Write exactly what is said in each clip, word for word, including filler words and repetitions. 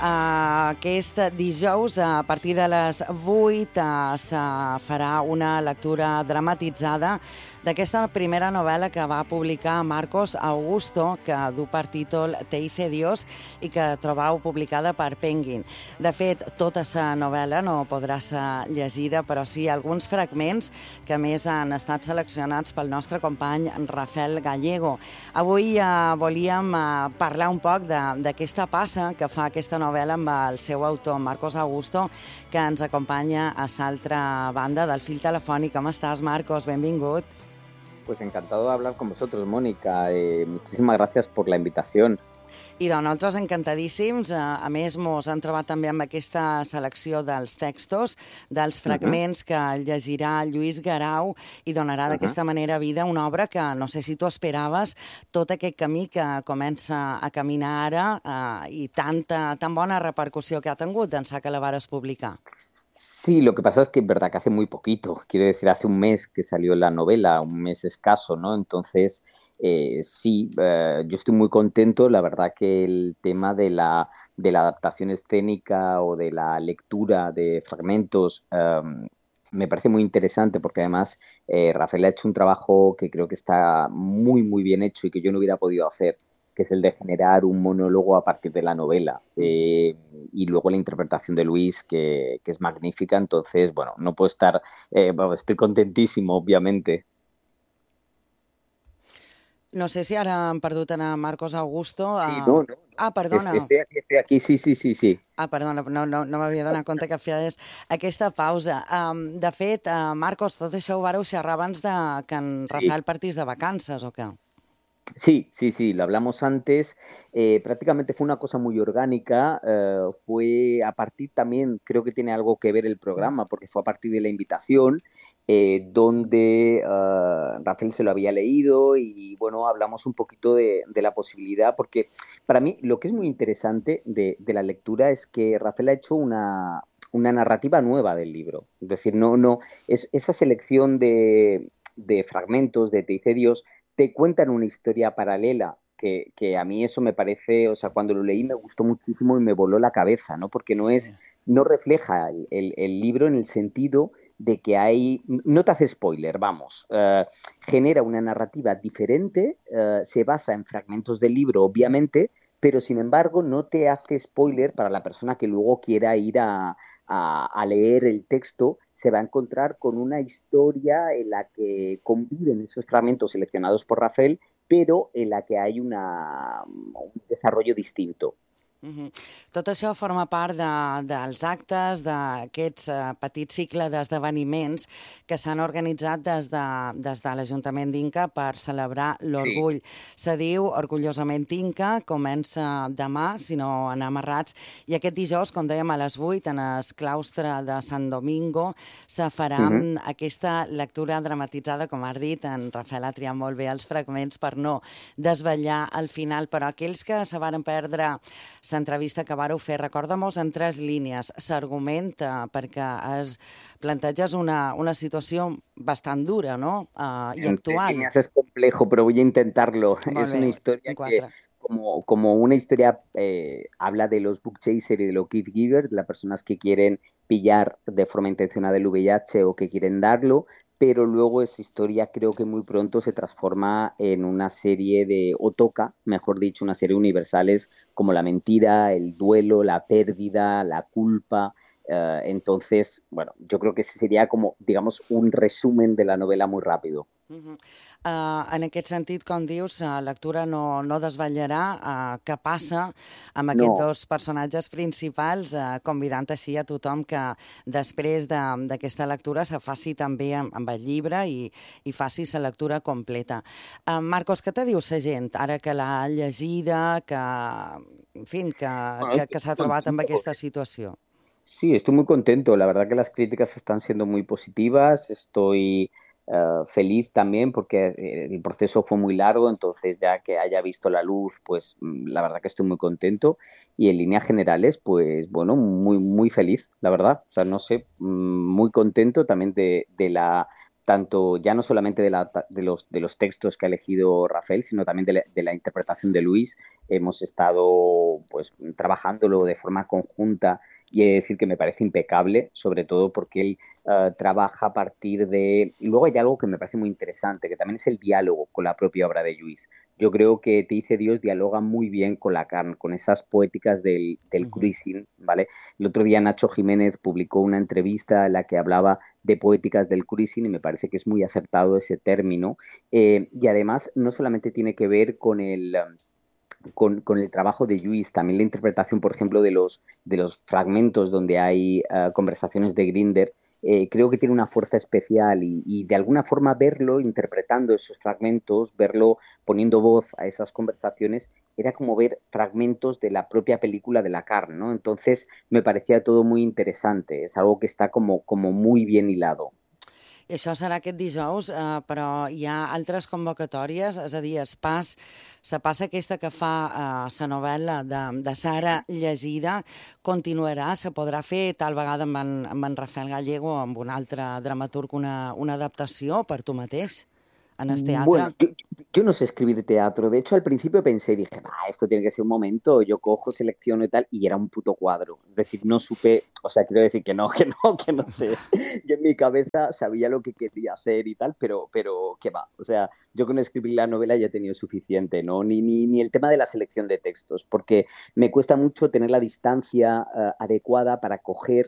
Uh, aquest dijous, a partir de les vuit, uh, se farà una lectura dramatitzada d'aquesta primera novel·la que va publicar Marcos Augusto, que du per títol Te hice Dios i que trobau publicada per Penguin. De fet, tota la novel·la no podrà ser llegida, però sí alguns fragments que a més han estat seleccionats pel nostre company Rafael Gallego. Avui eh, volíem eh, parlar un poc d'aquesta passa que fa aquesta novel·la amb el seu autor, Marcos Augusto, que ens acompanya a l'altra banda del fil telefònic. Com estàs, Marcos? Benvingut. Pues encantado de hablar con vosotros, Mónica. Eh, muchísimas gracias por la invitación. I de nosaltres encantadíssims. A més, mos han trobat també amb aquesta selecció dels textos, dels fragments uh-huh. que llegirà Lluís Guerau i donarà uh-huh. d'aquesta manera vida a una obra que no sé si tu esperaves tot aquest camí que comença a caminar ara eh, i tanta, tan bona repercussió que ha tingut d'ençà que la vares publicar. Sí, lo que pasa es que es verdad que hace muy poquito, quiero decir, hace un mes que salió la novela, un mes escaso, ¿no? Entonces, eh, sí, eh, yo estoy muy contento, la verdad que el tema de la, de la adaptación escénica o de la lectura de fragmentos eh, me parece muy interesante porque además eh, Rafael ha hecho un trabajo que creo que está muy, muy bien hecho y que yo no hubiera podido hacer, que es el de generar un monólogo a partir de la novela. Eh, y luego la interpretación de Luis, que, que es magnífica. Entonces, bueno, no puedo estar... Eh, bueno, estoy contentísimo, obviamente. No sé si ara hem perdut a Marcos Augusto. Sí, no, no. Ah, perdona. Estoy aquí, estoy aquí, sí, sí, sí, sí. Ah, perdona, no, no, no m'havia donat compte que feies aquesta pausa. Um, de fet, uh, Marcos, tot això ho vareu xerrar abans de que en Rafael sí. partís de vacances, o què? Sí, sí, sí, lo hablamos antes. Eh, prácticamente fue una cosa muy orgánica. Eh, fue a partir también, creo que tiene algo que ver el programa, porque fue a partir de la invitación, eh, donde uh, Rafael se lo había leído y, bueno, hablamos un poquito de, de la posibilidad, porque para mí lo que es muy interesante de, de la lectura es que Rafael ha hecho una, una narrativa nueva del libro. Es decir, no, no, es, esa selección de, de fragmentos de Te hice Dios te cuentan una historia paralela, que, que a mí eso me parece, o sea, cuando lo leí me gustó muchísimo y me voló la cabeza, ¿no? Porque no es, no refleja el, el, el libro en el sentido de que hay, no te hace spoiler, vamos, uh, genera una narrativa diferente, uh, se basa en fragmentos del libro, obviamente, pero sin embargo no te hace spoiler para la persona que luego quiera ir a, a, a leer el texto. Se va a encontrar con una historia en la que conviven esos fragmentos seleccionados por Rafael, pero en la que hay una, un desarrollo distinto. Uh-huh. Tot això forma part de, dels actes, d'aquests uh, petits cicles d'esdeveniments que s'han organitzat des de, des de l'Ajuntament d'Inca per celebrar l'orgull. Sí. Se diu Orgullosament Inca, comença demà, si no anem errats, i aquest dijous, com dèiem, a les vuit, en el claustre de Sant Domingo, se farà uh-huh. aquesta lectura dramatitzada, com has dit, en Rafael ha triat molt bé els fragments per no desvetllar al final, però aquells que se varen perdre l'entrevista que vareu fer, recorda-mos en tres línies s'argumenta, perquè es planteges una, una situació bastant dura, ¿no? Uh, y en actual. Tres líneas es complejo, pero voy a intentarlo. Molt es bé, una historia que, como, como una historia, eh, habla de los book chasers y de los gift givers, de las personas que quieren pillar de forma intencionada el V I H o que quieren darlo, pero luego esa historia creo que muy pronto se transforma en una serie de, o toca, mejor dicho, una serie de universales como la mentira, el duelo, la pérdida, la culpa. Uh, entonces, bueno, yo creo que ese sería como, digamos, un resumen de la novela muy rápido. Uh-huh. Uh, en aquest sentit, com dius, la lectura no, no desvetllarà uh, què passa amb aquests no. dos personatges principals, uh, convidant així a tothom que després d'aquesta de, lectura se faci també amb, amb el llibre i, i faci la lectura completa. Uh, Marcos, què te diu la gent ara que l'ha llegida, que, en fi, que, bueno, que, que s'ha trobat amb aquesta situació? Sí, estoy muy contento. La verdad que las críticas están siendo muy positivas. Estoy uh, feliz también porque el proceso fue muy largo, entonces ya que haya visto la luz, pues la verdad que estoy muy contento. Y en líneas generales, pues bueno, muy, muy feliz, la verdad. O sea, no sé, muy contento también de, de la tanto ya no solamente de, la, de, los, de los textos que ha elegido Rafael, sino también de la, de la interpretación de Luis. Hemos estado pues trabajándolo de forma conjunta y he de decir que me parece impecable, sobre todo porque él uh, trabaja a partir de... Y luego hay algo que me parece muy interesante, que también es el diálogo con la propia obra de Lluís. Yo creo que Te dice Dios dialoga muy bien con la carne, con esas poéticas del, del Uh-huh. cruising, ¿vale? El otro día Nacho Jiménez publicó una entrevista en la que hablaba de poéticas del cruising y me parece que es muy acertado ese término. Eh, y además no solamente tiene que ver con el... Um, Con, con, el trabajo de Lluís, también la interpretación, por ejemplo, de los, de los fragmentos donde hay uh, conversaciones de Grindr, eh, creo que tiene una fuerza especial y, y de alguna forma verlo interpretando esos fragmentos, verlo poniendo voz a esas conversaciones, era como ver fragmentos de la propia película de la carne, ¿no? Entonces me parecía todo muy interesante, es algo que está como, como muy bien hilado. I això serà aquest dijous, eh, però hi ha altres convocatòries, és a dir, es pas, la passa aquesta que fa eh, la novel·la de, de Sara llegida, continuarà, se podrà fer tal vegada amb en, amb en Rafael Gallego o amb un altre dramaturg una, una adaptació per tu mateix en el teatre? Bueno, yo, yo no sé escribir teatro. De hecho, al principio pensé, dije, ah, esto tiene que ser un momento, yo cojo, selecciono y tal, y era un puto cuadro. Es decir, no supe, o sea, quiero decir que no, que no, que no sé. Yo en mi cabeza sabía lo que quería hacer y tal, pero, pero ¿qué va? O sea, yo con escribir la novela ya he tenido suficiente, ¿no? Ni, ni, ni el tema de la selección de textos, porque me cuesta mucho tener la distancia uh, adecuada para coger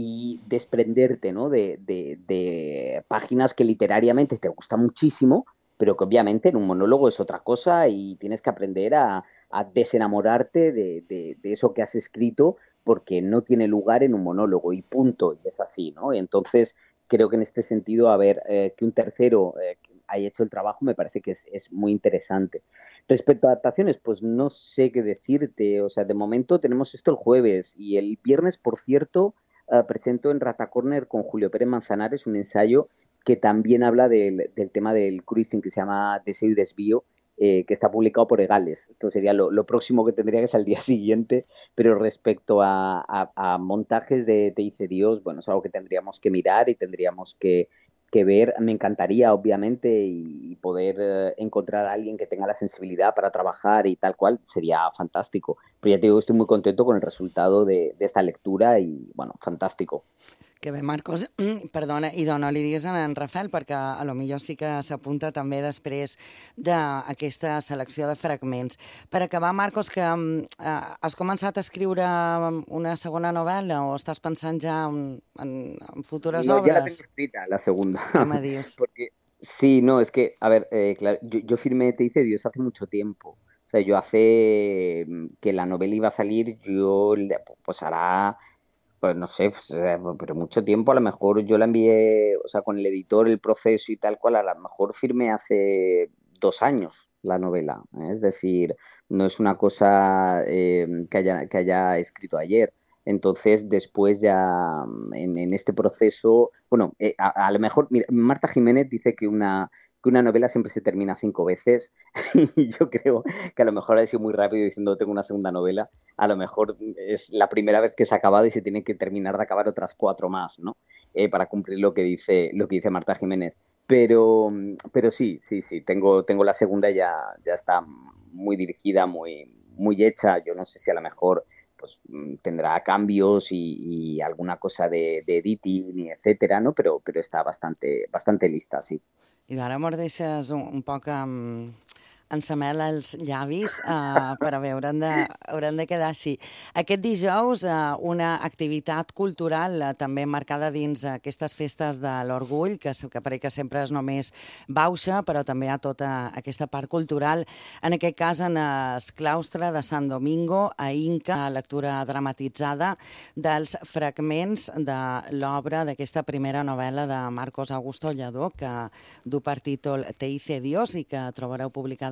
y desprenderte, ¿no? de, de, de páginas que literariamente te gustan muchísimo, pero que obviamente en un monólogo es otra cosa y tienes que aprender a, a desenamorarte de, de, de eso que has escrito porque no tiene lugar en un monólogo y punto, y es así, ¿no? Y entonces creo que en este sentido, a ver, eh, que un tercero eh, haya hecho el trabajo me parece que es, es muy interesante. Respecto a adaptaciones, pues no sé qué decirte, o sea, de momento tenemos esto el jueves y el viernes, por cierto, Uh, presento en Rata Corner con Julio Pérez Manzanares un ensayo que también habla del, del tema del cruising, que se llama Deseo y Desvío, eh, que está publicado por Egales. Esto sería lo, lo próximo que tendría que ser al día siguiente, pero respecto a, a, a montajes de Te dice Dios, bueno, es algo que tendríamos que mirar y tendríamos que, que ver. Me encantaría, obviamente, y poder eh, encontrar a alguien que tenga la sensibilidad para trabajar y tal cual, sería fantástico. Pero ya te digo, estoy muy contento con el resultado de, de esta lectura y, bueno, fantástico. Que bé, Marcos, perdona, i no li digues a en Rafael, perquè a lo millor sí que s'apunta també després d'aquesta selecció de fragments. Per acabar, Marcos, que eh, has començat a escriure una segona novel·la o estàs pensant ja en, en, en futures no, obres? Ya la tengo escrita, la segunda. ¿Qué me dius? Porque, sí, no, es que, a ver, eh, claro, yo, yo firmé Te dice Dios hace mucho tiempo. O sea, yo hace que la novela iba a salir, yo pues hará pues no sé, pues, eh, pero mucho tiempo, a lo mejor yo la envié, o sea, con el editor, el proceso y tal cual, a lo mejor firmé hace dos años la novela, ¿eh? Es decir, no es una cosa eh, que haya, que haya escrito ayer. Entonces, después ya en, en este proceso, bueno, eh, a, a lo mejor, mira, Marta Jiménez dice que una, que una novela siempre se termina cinco veces y yo creo que a lo mejor ha sido muy rápido diciendo tengo una segunda novela, a lo mejor es la primera vez que se ha acabado y se tiene que terminar de acabar otras cuatro más, ¿no? Eh, para cumplir lo que dice, lo que dice Marta Jiménez. Pero, pero sí, sí, sí, tengo, tengo la segunda ya, ya está muy dirigida, muy, muy hecha. Yo no sé si a lo mejor pues tendrá cambios y, y alguna cosa de, de editing y etcétera, ¿no? Pero, pero está bastante, bastante lista, sí. I ara me'l deixes un, un poc amb, en sa mel als llavis, uh, però bé, hauran de, hauran de quedar així. Aquest dijous, uh, una activitat cultural uh, també marcada dins uh, aquestes festes de l'orgull, que, que pareix que sempre és només bauxa, però també hi ha tota aquesta part cultural. En aquest cas, en el claustre de Sant Domingo, a Inca, lectura dramatitzada dels fragments de l'obra d'aquesta primera novel·la de Marcos Augusto Lledó, que du per títol Te hice Dios i que trobareu publicada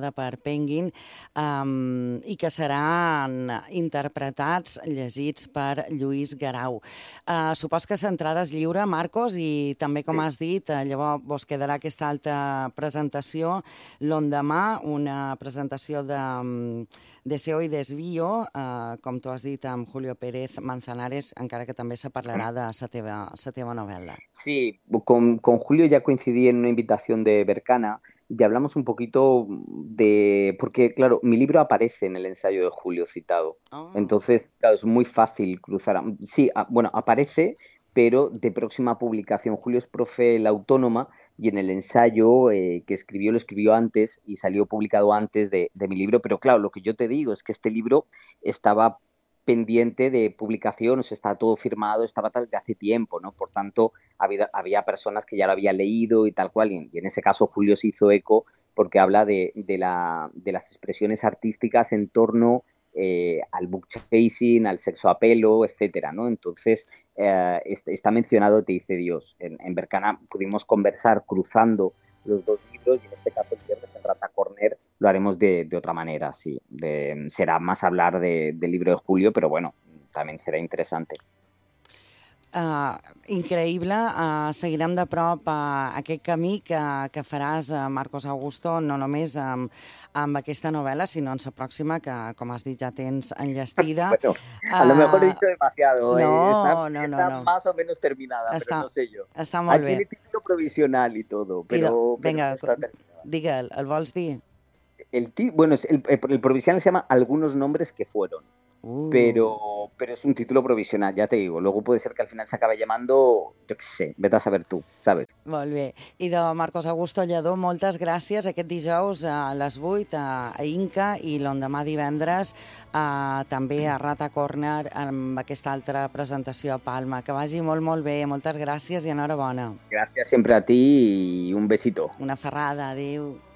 publicada per Penguin, um, i que seran interpretats, llegits per Lluís Guerau. Uh, supos que l'entrada és lliure, Marcos, i també, com has dit, uh, llavors vos quedarà aquesta altra presentació l'endemà, una presentació de Deseo i Desvío, uh, com tu has dit, amb Julio Pérez Manzanares, encara que també se parlarà de la teva, la teva novel·la. Sí, con, con Julio ya coincidí en una invitación de Bercana y hablamos un poquito de... Porque, claro, mi libro aparece en el ensayo de Julio citado. Oh. Entonces, claro, es muy fácil cruzar... Sí, a, bueno, aparece, pero de próxima publicación. Julio es profe en la Autónoma y en el ensayo eh, que escribió, lo escribió antes y salió publicado antes de, de mi libro. Pero claro, lo que yo te digo es que este libro estaba pendiente de publicación, o sea, está todo firmado, estaba desde hace tiempo, ¿no? Por tanto, había, había personas que ya lo habían leído y tal cual, y, y en ese caso Julio se hizo eco porque habla de, de, la, de las expresiones artísticas en torno eh, al book chasing, al sexo apelo, etcétera, ¿no? Entonces, eh, está mencionado Te dice Dios. En, en Bercana pudimos conversar cruzando los dos libros y en este caso el viernes en Rata Corner lo haremos de, de otra manera, sí. De, será más hablar de, del libro de Julio, pero bueno, también será interesante. Uh, increïble. Uh, seguirem de prop uh, aquest camí que, que faràs, uh, Marcos Augusto, no només amb, amb aquesta novel·la, sinó en la pròxima, que, com has dit, ja tens enllestida. Bueno, a lo mejor he dicho demasiado. No, eh. está, no, no, está no. más o menos terminada, està, pero no sé yo. Està molt bé. Tiene título provisional y todo, pero, I, venga, pero no está terminada. Digue'l, el vols dir? El, bueno, el, el, el provisional se llama Algunos nombres que fueron. Uh. Pero, pero es un título provisional, ya te digo. Luego puede ser que al final se acabe llamando, yo qué sé, vete a saber tú, ¿sabes? Molt bé. I de Marcos Augusto Lledó, moltes gràcies. Aquest dijous a les vuit a, a Inca i l'endemà divendres a, també a Rata Corner amb aquesta altra presentació a Palma. Que vagi molt, molt bé. Moltes gràcies i enhorabona. Gràcies sempre a ti i un besito. Una ferrada. Adéu.